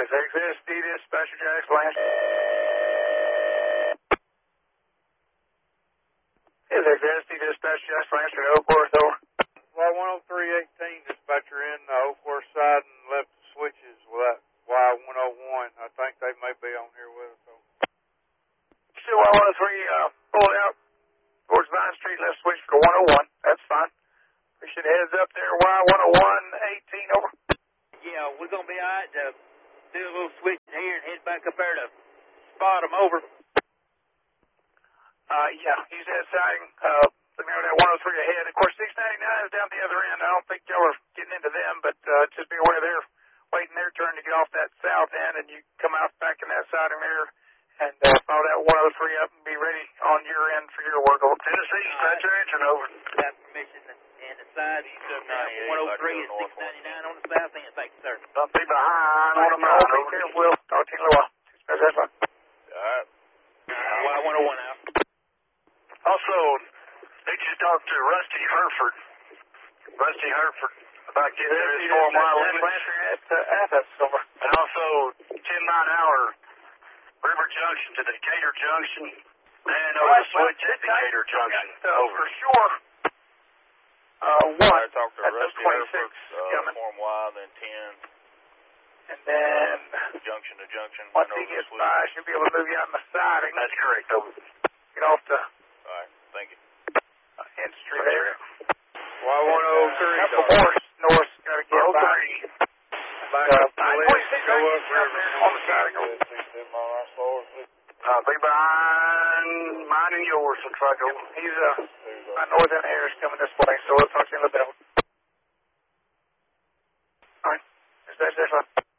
Is XSD dispatcher Jack Flash? Is XSD dispatcher Jack Flash at Oakworth, over? Y10318 dispatcher in Oakworth side and left the switches with that Y101. I think they may be on here with us. So. Still Y103, pulled out towards Vine Street, left switch for 101. That's fine. Appreciate the heads up there, Y10118, over. Yeah, we're going to be all right to do a little switch here and head back up there to spot them, over. Yeah, he's at sighting. Let me know that 103 ahead. Of course, 699 is down the other end. I don't think y'all are getting into them, but just be aware they're waiting their turn to get off that south end, and you come out back in that siding there and follow that 103 up and be ready on your end for your work. Over. Tennessee, dispatcher engine, over. Got permission and the side. 103 is 699 on the south end. Thank you, sir. Don't be behind on the mountain. Be careful, Will. Talk to you in a little while. That's fine. All right. Y101 out. Also, need you to talk to Rusty Herford. Rusty Herford about getting to his 4-mile limit. At Athens, over. And also 10-mile-an-hour River Junction to Decatur Junction and over the switch at Decatur Junction. Over. For sure. One. I talked to Rusty Herford, Form Y, then 10. And then junction to junction. Once he gets by, I should be able to move you out in the siding. That's correct, over. Get off the thank you. End street there. Y103. Couple more north. Got to get by. Back up to the left. Go up river. On the siding. Be behind mine and yours. Looks like he's my northern air is coming this way, so we'll talk to you in a little bit. All right. That's fine.